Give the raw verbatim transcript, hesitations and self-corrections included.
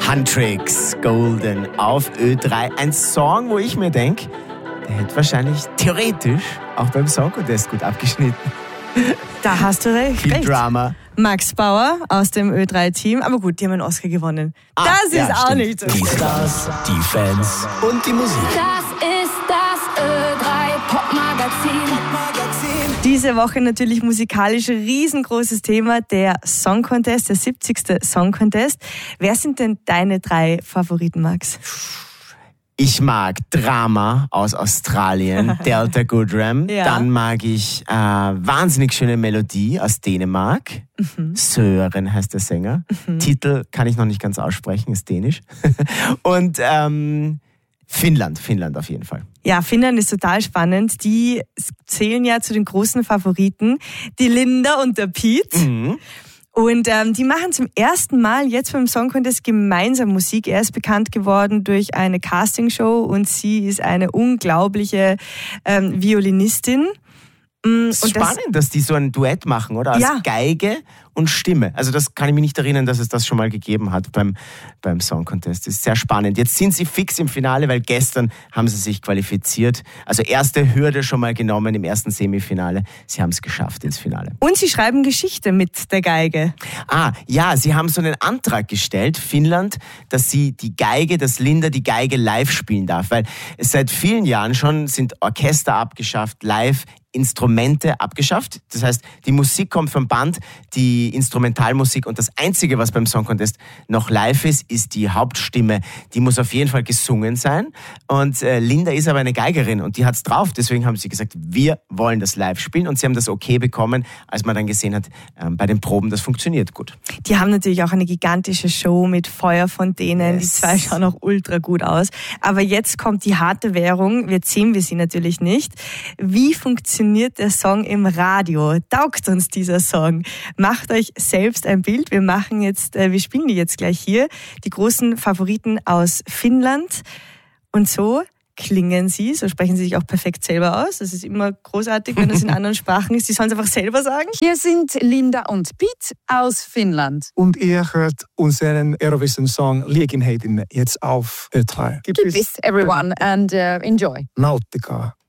Huntrix, Golden auf Ö drei. Ein Song, wo ich mir denke, der hätte wahrscheinlich theoretisch auch beim Song Contest gut abgeschnitten. Da hast du recht. Viel Drama. Max Bauer aus dem Ö drei Team. Aber gut, die haben einen Oscar gewonnen. Ah, das ja, ist auch stimmt. nicht so. Die Stars, die Fans und die Musik. Das ist das Ö drei Popmagazin. Diese Woche natürlich musikalisch riesengroßes Thema, der Song Contest, der siebzigste Song Contest. Wer sind denn deine drei Favoriten, Max? Ich mag Drama aus Australien, Delta Goodrem. Ja. Dann mag ich äh, wahnsinnig schöne Melodie aus Dänemark. Mhm. Søren heißt der Sänger. Mhm. Titel kann ich noch nicht ganz aussprechen, ist dänisch. Und ähm, Finnland, Finnland auf jeden Fall. Ja, Finnland ist total spannend. Die zählen ja zu den großen Favoriten. Die Linda und der Pete. Mhm. Und ähm, die machen zum ersten Mal jetzt beim Song Contest gemeinsam Musik. Er ist bekannt geworden durch eine Castingshow und sie ist eine unglaubliche ähm, Violinistin. Und das ist spannend, das, dass die so ein Duett machen, oder? Aus ja. Geige und Stimme. Also das kann ich mich nicht erinnern, dass es das schon mal gegeben hat beim, beim Song Contest. Das ist sehr spannend. Jetzt sind sie fix im Finale, weil gestern haben sie sich qualifiziert. Also erste Hürde schon mal genommen im ersten Semifinale. Sie haben es geschafft ins Finale. Und sie schreiben Geschichte mit der Geige. Ah, ja, sie haben so einen Antrag gestellt, Finnland, dass sie die Geige, dass Linda die Geige live spielen darf. Weil es seit vielen Jahren schon sind Orchester abgeschafft, live Instrumente abgeschafft. Das heißt, die Musik kommt vom Band, die Instrumentalmusik, und das Einzige, was beim Song Contest noch live ist, ist die Hauptstimme. Die muss auf jeden Fall gesungen sein. Und äh, Linda ist aber eine Geigerin und die hat's drauf. Deswegen haben sie gesagt, wir wollen das live spielen, und sie haben das okay bekommen, als man dann gesehen hat, äh, bei den Proben, das funktioniert gut. Die haben natürlich auch eine gigantische Show mit Feuerfontänen. Yes. Die zwei schauen auch ultra gut aus. Aber jetzt kommt die harte Währung. Jetzt sehen wir sie natürlich nicht. Wie funktioniert der Song im Radio? Taugt uns dieser Song? Macht euch selbst ein Bild. Wir machen jetzt, wir spielen die jetzt gleich hier. Die großen Favoriten aus Finnland. Und so klingen sie, so sprechen sie sich auch perfekt selber aus. Das ist immer großartig, wenn das in anderen Sprachen ist. Die sollen es einfach selber sagen. Hier sind Linda und Pete aus Finnland. Und ihr hört unseren Eurovision-Song Liegenheiten jetzt auf Ö drei. Keep this everyone and uh, enjoy. Nauttikaa.